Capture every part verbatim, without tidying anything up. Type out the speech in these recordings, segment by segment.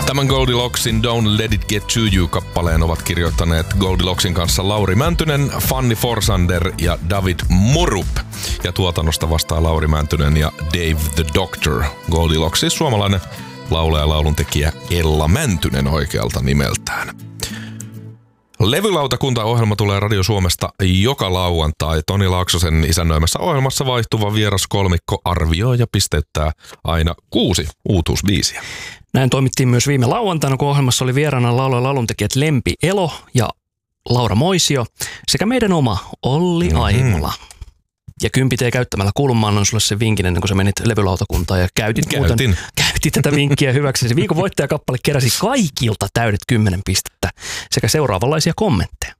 Tämän Goldilocksin Don't Let It Get To You-kappaleen ovat kirjoittaneet Goldilocksin kanssa Lauri Mäntynen, Fanny Forsander ja David Morup. Ja tuotannosta vastaa Lauri Mäntynen ja Dave the Doctor. Goldilock siis suomalainen laulaja ja lauluntekijä Ella Mäntynen oikealta nimeltään. Levylautakunta-ohjelma tulee Radio Suomesta joka lauantai. Toni Laaksosen isännöimässä ohjelmassa vaihtuva vieras kolmikko arvioi ja pisteyttää aina kuusi uutuusbiisiä. Näin toimittiin myös viime lauantaina, kun ohjelmassa oli vieraana laulaja lauluntekijät Lempi Elo ja Laura Moisio sekä meidän oma Olli mm-hmm. Aimola. Ja kympitee käyttämällä kulmaa annan sulle sen vinkin ennen kuin sä menit levylautakuntaan ja käytit, muuten, käytit tätä vinkkiä hyväksi. Se viikon voittajakappale keräsi kaikilta täydet kymmenen pistettä sekä seuraavanlaisia kommentteja.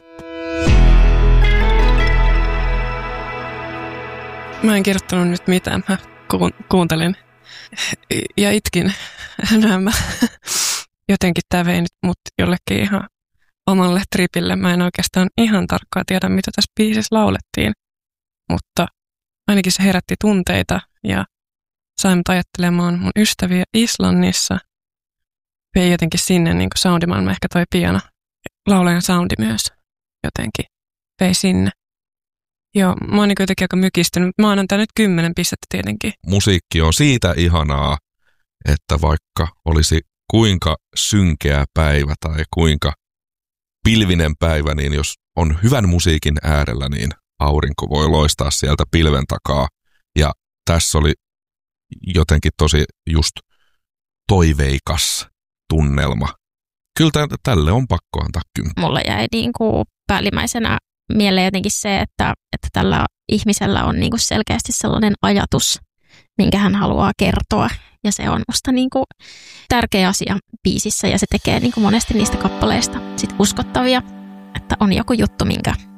Mä en kirjoittanut nyt mitään. Mä ku- kuuntelin ja itkin. Nämä. Jotenkin tää vei nyt mut jollekin ihan omalle tripille. Mä en oikeastaan ihan tarkkaan tiedä, mitä tässä biisissä laulettiin. Mutta ainakin se herätti tunteita ja sai mut ajattelemaan mun ystäviä Islannissa. Vei jotenkin sinne niin kuin soundimaailma, ehkä toi piano, laulajan soundi myös jotenkin vei sinne. Joo, mä oon niin jotenkin aika mykistynyt. Mä annan tää nyt kymmenen pistettä tietenkin. Musiikki on siitä ihanaa, että vaikka olisi kuinka synkeä päivä tai kuinka pilvinen päivä, niin jos on hyvän musiikin äärellä, niin aurinko voi loistaa sieltä pilven takaa. Ja tässä oli jotenkin tosi just toiveikas tunnelma. Kyllä tälle on pakko antaa kymmenen. Mulle jäi niin kuin päällimmäisenä mieleen jotenkin se, että, että tällä ihmisellä on niin kuin selkeästi sellainen ajatus, minkä hän haluaa kertoa. Ja se on musta niin kuin tärkeä asia biisissä ja se tekee niin kuin monesti niistä kappaleista sit uskottavia, että on joku juttu, minkä